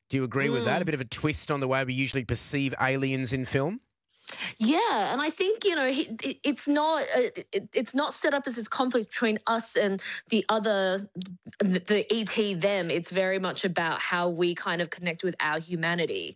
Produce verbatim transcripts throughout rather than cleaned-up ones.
Do you agree with that? A Mm. bit of a twist on the way we usually perceive aliens in film? Yeah, and I think you know he, it- it's not uh, it, it's not set up as this conflict between us and the other the, the E T them. It's very much about how we kind of connect with our humanity.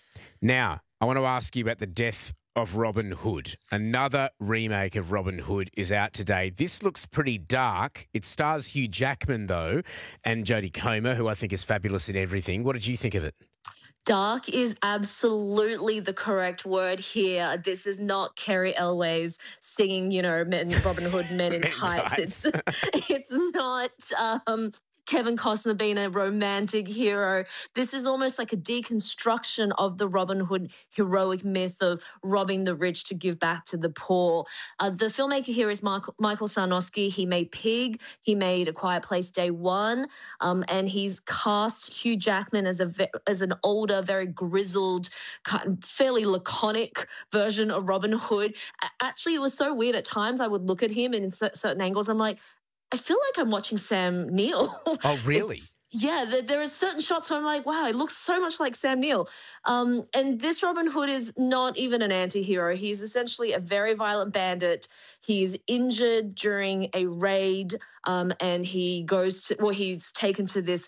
Now, I want to ask you about the death of Robin Hood. Another remake of Robin Hood is out today. This looks pretty dark. It stars Hugh Jackman, though, and Jodie Comer, who I think is fabulous in everything. What did you think of it? Dark is absolutely the correct word here. This is not Kerry Elways singing, you know, men, Robin Hood, Men in Men in Tights. Tights. It's it's not um, Kevin Costner being a romantic hero. This is almost like a deconstruction of the Robin Hood heroic myth of robbing the rich to give back to the poor. Uh, the filmmaker here is Mark, Michael Sarnowski. He made Pig. He made A Quiet Place Day One. Um, and he's cast Hugh Jackman as a ve- as an older, very grizzled, kind of fairly laconic version of Robin Hood. A- Actually, it was so weird. At times, I would look at him and in cer- certain angles, I'm like, I feel like I'm watching Sam Neill. Oh, really? It's- yeah, there, there are certain shots where I'm like, wow, it looks so much like Sam Neill. Um, and this Robin Hood is not even an anti-hero. He's essentially a very violent bandit. He's injured during a raid, um, and he goes to, well, he's taken to this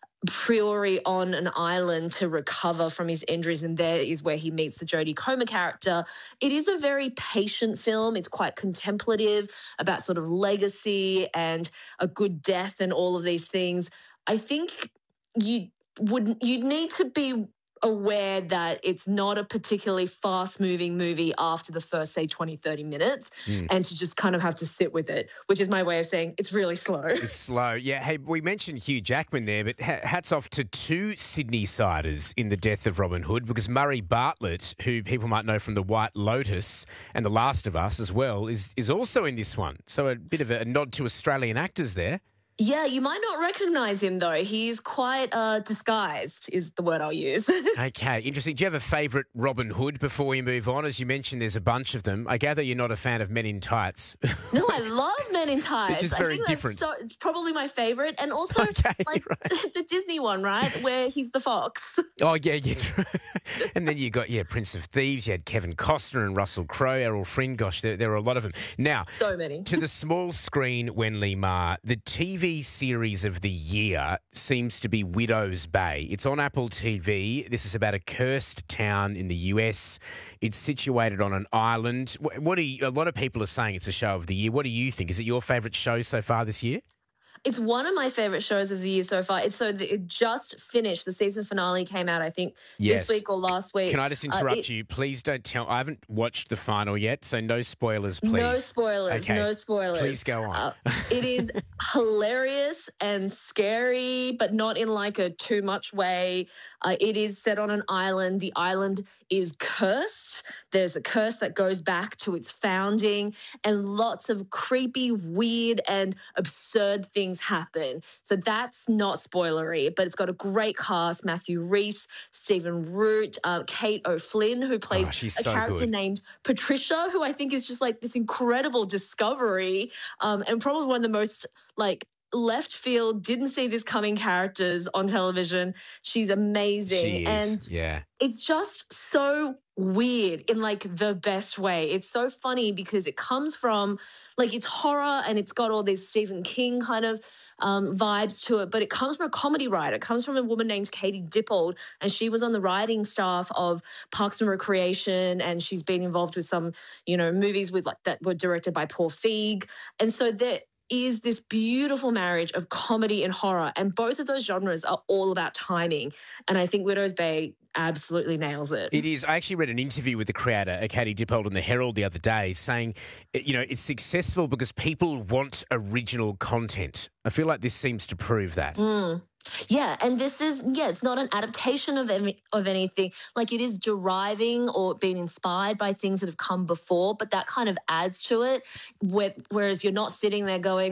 priori on an island to recover from his injuries, and there is where he meets the Jodie Comer character. It is a very patient film. It's quite contemplative about sort of legacy and a good death and all of these things. I think you would you need to be aware that it's not a particularly fast-moving movie after the first, say, twenty, thirty minutes, Mm. and to just kind of have to sit with it, which is my way of saying it's really slow. It's slow. Yeah. Hey, we mentioned Hugh Jackman there, but ha- hats off to two Sydney-siders in the death of Robin Hood, because Murray Bartlett, who people might know from The White Lotus and The Last of Us as well, is, is also in this one. So a bit of a nod to Australian actors there. Yeah, you might not recognize him though. He's quite uh, disguised, is the word I'll use. Okay, interesting. Do you have a favourite Robin Hood before we move on? As you mentioned, there's a bunch of them. I gather you're not a fan of Men in Tights. No, I love Men in Tights. Which is I very think different. That's so, it's probably my favorite, and also Okay, like right. the Disney one, right, where he's the fox. Oh, yeah, yeah. True. And then you got, yeah, Prince of Thieves. You had Kevin Costner and Russell Crowe, Errol Flynn. Gosh, there, there were a lot of them. Now, So many. to the small screen, Wenley Ma, the T V series of the year seems to be Widow's Bay. It's on Apple T V. This is about a cursed town in the U S. It's situated on an island. Wh- What do you, a lot of people are saying it's a show of the year. What do you think? Is it your favourite show so far this year? It's one of my favorite shows of the year so far. It's so that it just finished. The season finale came out, I think, Yes. this week or last week. Can I just Uh, interrupt it- you? Please don't tell. I haven't watched the final yet, so no spoilers, please. No spoilers. Okay. No spoilers. Please go on. Uh, it is hilarious and scary, but not in like a too much way. Uh, it is set on an island. The island is cursed. There's a curse that goes back to its founding, and lots of creepy, weird, and absurd things happen. So that's not spoilery, but it's got a great cast: Matthew Rhys, Stephen Root, uh, Kate O'Flynn, who plays Oh, she's a so character good. named Patricia, who I think is just like this incredible discovery, um, and probably one of the most like left field, didn't see this coming characters on television. She's amazing. She is. And Yeah. it's just so weird in like the best way. It's so funny because it comes from like it's horror and it's got all these Stephen King kind of um, vibes to it, but it comes from a comedy writer. It comes from a woman named Katie Dippold, and she was on the writing staff of Parks and Recreation, and she's been involved with some, you know, movies with like that were directed by Paul Feig. And so there is this beautiful marriage of comedy and horror, and both of those genres are all about timing. And I think Widow's Bay absolutely nails it. It is. I actually read an interview with the creator, uh, Katie Dippold, in the Herald the other day, saying, uh, you know, it's successful because people want original content. I feel like this seems to prove that. Mm. Yeah, and this is yeah, it's not an adaptation of any, of anything. Like it is deriving or being inspired by things that have come before, but that kind of adds to it. Where, whereas you're not sitting there going,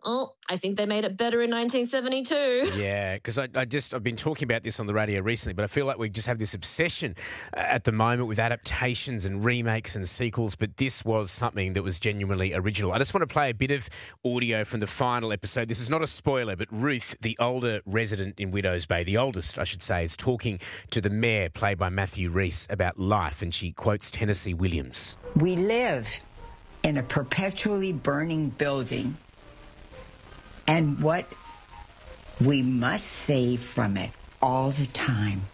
Oh, I think they made it better in nineteen seventy-two. Yeah, because I, I just I've been talking about this on the radio recently, but I feel like we just have this obsession uh, at the moment with adaptations and remakes and sequels. But this was something that was genuinely original. I just want to play a bit of audio from the final episode. This is not a spoiler, but Ruth, the older resident in Widows Bay, the oldest, I should say, is talking to the mayor, played by Matthew Rhys, about life, and she quotes Tennessee Williams. We live in a perpetually burning building. And what we must save from it all the time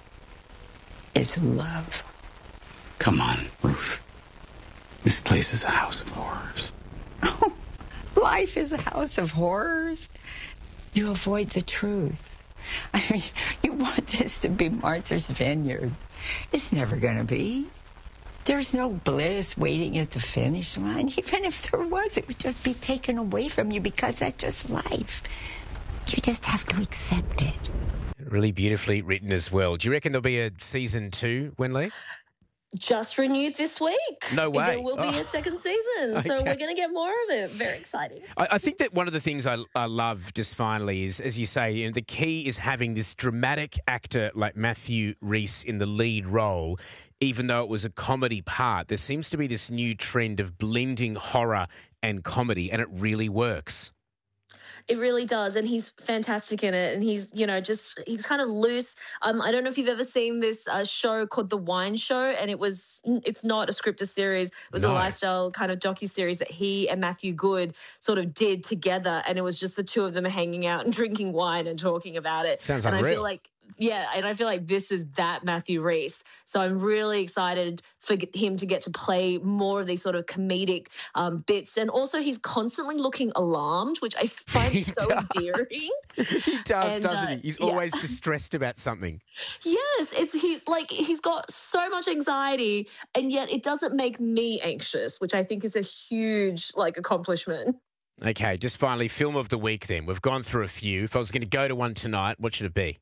is love. Come on, Ruth. This place is a house of horrors. Oh, life is a house of horrors. You avoid the truth. I mean, you want this to be Martha's Vineyard. It's never going to be. There's no bliss waiting at the finish line. Even if there was, it would just be taken away from you because that's just life. You just have to accept it. Really beautifully written as well. Do you reckon there'll be a season two, Wenley? Just renewed this week. No way. There will be Oh. a second season. Okay. So we're going to get more of it. Very exciting. I, I think that one of the things I, I love just finally is, as you say, you know, the key is having this dramatic actor like Matthew Rhys in the lead role. Even though it was a comedy part, there seems to be this new trend of blending horror and comedy, and it really works. It really does, and he's fantastic in it. And he's, you know, just he's kind of loose. Um, I don't know if you've ever seen this uh, show called The Wine Show, and it was it's not a scripted series. It was No. a lifestyle kind of docuseries that he and Matthew Good sort of did together, and it was just the two of them hanging out and drinking wine and talking about it. Sounds and unreal. I feel like. Yeah, and I feel like this is that Matthew Rhys. So I'm really excited for g- him to get to play more of these sort of comedic um, bits. And also he's constantly looking alarmed, which I find He so does. endearing. He does, And, doesn't uh, he? He's yeah. always distressed about something. Yes, it's he's like he's got so much anxiety, and yet it doesn't make me anxious, which I think is a huge like accomplishment. Okay, just finally, film of the week then. We've gone through a few. If I was going to go to one tonight, what should it be?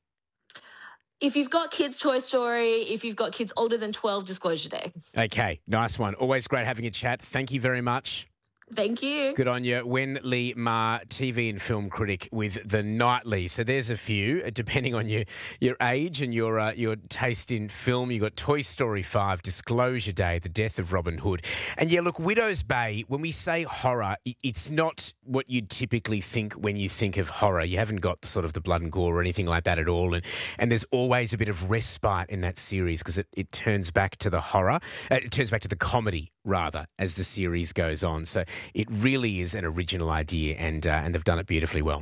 If you've got kids, Toy Story. If you've got kids older than twelve, Disclosure Day. Okay, nice one. Always great having a chat. Thank you very much. Thank you. Good on you. Wen Lee Ma, T V and film critic with The Nightly. So there's a few, uh, depending on your your age and your uh, your taste in film. You've got Toy Story five, Disclosure Day, The Death of Robin Hood. And yeah, look, Widows Bay, when we say horror, i- it's not what you'd typically think when you think of horror. You haven't got sort of the blood and gore or anything like that at all. And and there's always a bit of respite in that series because it, it turns back to the horror. Uh, it turns back to the comedy, rather, as the series goes on. So it really is an original idea, and uh, and they've done it beautifully well.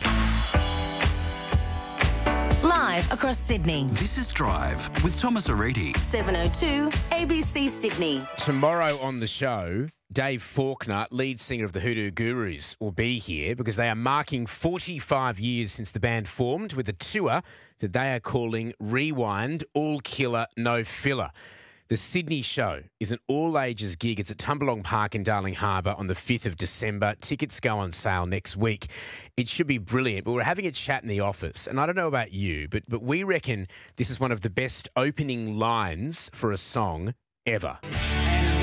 Live across Sydney. This is Drive with Thomas Ariti. seven oh two A B C Sydney. Tomorrow on the show, Dave Faulkner, lead singer of the Hoodoo Gurus, will be here because they are marking forty-five years since the band formed with a tour that they are calling Rewind, All Killer, No Filler. The Sydney show is an all-ages gig. It's at Tumbalong Park in Darling Harbour on the fifth of December. Tickets go on sale next week. It should be brilliant, but we're having a chat in the office, and I don't know about you, but but we reckon this is one of the best opening lines for a song ever.